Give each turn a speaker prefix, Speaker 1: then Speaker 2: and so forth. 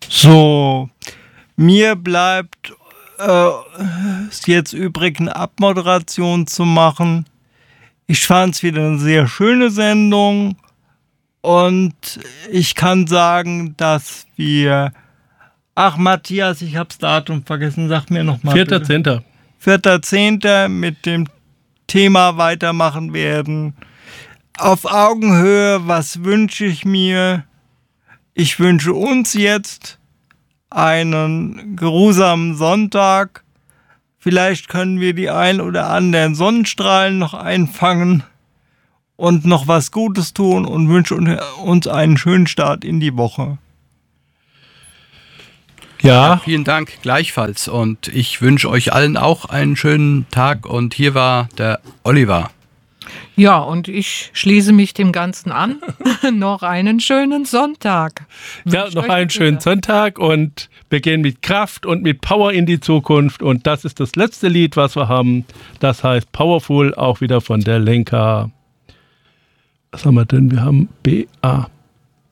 Speaker 1: So, mir bleibt es jetzt übrig, eine Abmoderation zu machen. Ich fand es wieder eine sehr schöne Sendung und ich kann sagen, dass wir... Ach, Matthias, ich habe das Datum vergessen, sag mir nochmal.
Speaker 2: 4.10.
Speaker 1: 4.10. mit dem Thema weitermachen werden. Auf Augenhöhe, was wünsche ich mir? Ich wünsche uns jetzt einen geruhsamen Sonntag. Vielleicht können wir die ein oder anderen Sonnenstrahlen noch einfangen und noch was Gutes tun und wünsche uns einen schönen Start in die Woche.
Speaker 3: Ja, vielen Dank gleichfalls und ich wünsche euch allen auch einen schönen Tag und hier war der Oliver.
Speaker 4: Ja, und ich schließe mich dem Ganzen an. Noch einen schönen Sonntag.
Speaker 2: Ja, noch einen schönen Sonntag und wir gehen mit Kraft und mit Power in die Zukunft und das ist das letzte Lied, was wir haben. Das heißt Powerful, auch wieder von der Lenka. Was haben wir denn? Wir haben BA.